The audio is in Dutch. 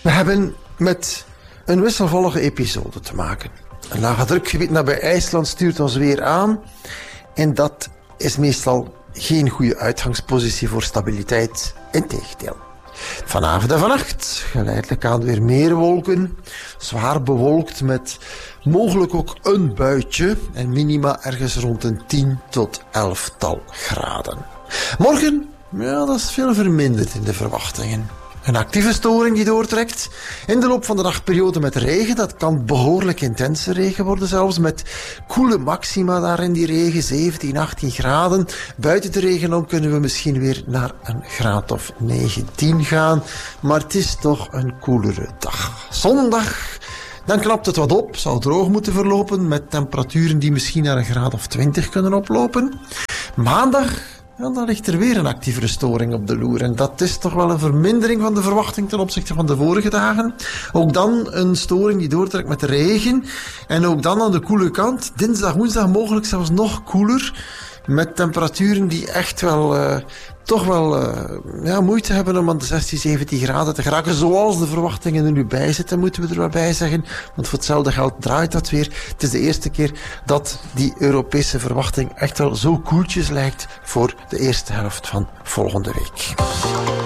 We hebben met een wisselvallige episode te maken. Een lage drukgebied nabij IJsland stuurt ons weer aan. En dat is meestal geen goede uitgangspositie voor stabiliteit. Integendeel. Vanavond en vannacht geleidelijk aan weer meer wolken. Zwaar bewolkt met mogelijk ook een buitje. En minima ergens rond een 10 tot 11-tal graden. Morgen, ja, dat is veel verminderd in de verwachtingen. Een actieve storing die doortrekt. In de loop van de dagperiode met regen. Dat kan behoorlijk intense regen worden zelfs. Met koele maxima daar in die regen. 17, 18 graden. Buiten de regen om kunnen we misschien weer naar een graad of 19 gaan. Maar het is toch een koelere dag. Zondag, dan knapt het wat op. Zal droog moeten verlopen. Met temperaturen die misschien naar een graad of 20 kunnen oplopen. Maandag, ja, dan ligt er weer een actievere storing op de loer. En dat is toch wel een vermindering van de verwachting ten opzichte van de vorige dagen. Ook dan een storing die doortrekt met de regen. En ook dan aan de koele kant. Dinsdag, woensdag mogelijk zelfs nog koeler. Met temperaturen die echt wel toch wel moeite hebben om aan de 16, 17 graden te geraken. Zoals de verwachtingen er nu bij zitten, moeten we er wel bij zeggen. Want voor hetzelfde geld draait dat weer. Het is de eerste keer dat die Europese verwachting echt wel zo koeltjes lijkt voor de eerste helft van volgende week.